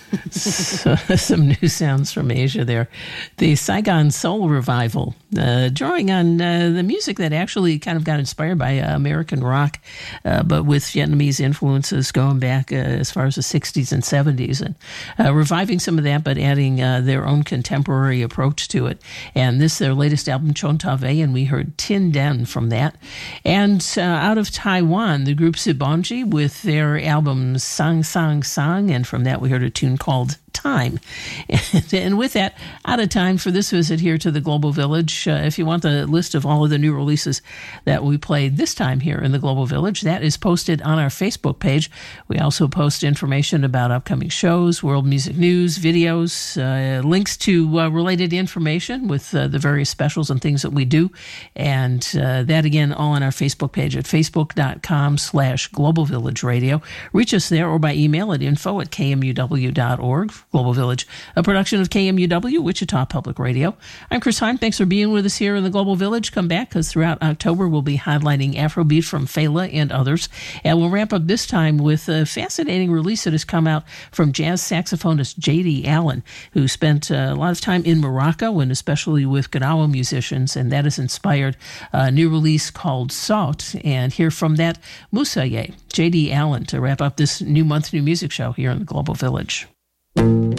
So, some new sounds from Asia there. The Saigon Soul Revival, drawing on the music that actually kind of got inspired by American rock, but with Vietnamese influences going back as far as the 60s and 70s, and reviving some of that, but adding their own contemporary approach to it. And this, their latest album, Chon Ta Ve, and we heard Tin Den from that. And out of Taiwan, the group Sibonji with their album Sang Sang Sang, and from that we heard a tune called Time. And with that, out of time for this visit here to the Global Village. If you want the list of all of the new releases that we played this time here in the Global Village, that is posted on our Facebook page. We also post information about upcoming shows, world music news, videos, links to related information with the various specials and things that we do. And that, again, all on our Facebook page at facebook.com/Global Village Radio. Reach us there or by email at info@kmuw.org. Global Village, a production of KMUW, Wichita Public Radio. I'm Chris Heim. Thanks for being with us here in the Global Village. Come back, because throughout October we'll be highlighting Afrobeat from Fela and others. And we'll wrap up this time with a fascinating release that has come out from jazz saxophonist J.D. Allen, who spent a lot of time in Morocco and especially with Ganawa musicians, and that has inspired a new release called Salt. And hear from that Moussaïeh, J.D. Allen, to wrap up this new month, new music show here in the Global Village.